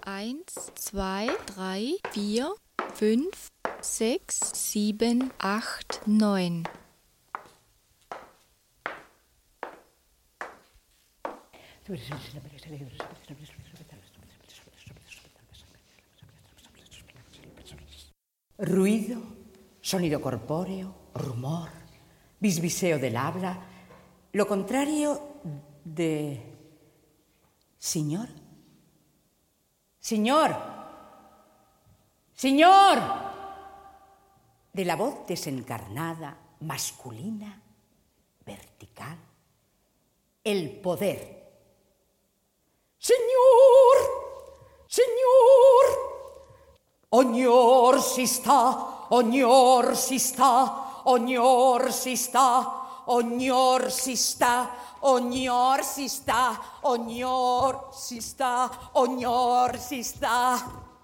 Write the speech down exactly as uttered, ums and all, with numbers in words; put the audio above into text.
Eins, zwei, drei, vier, fünf, sechs, sieben, acht, neun. Ruido, sonido corpóreo, rumor, bisbiseo del habla, lo contrario de... ¿Señor? ¡Señor! ¡Señor! De la voz desencarnada, masculina, vertical, el poder. ¡Señor! ¡Señor! Oñor si está, oñor si está, oñor si está, oñor si está, oñor si está, oñor si está, oñor si está.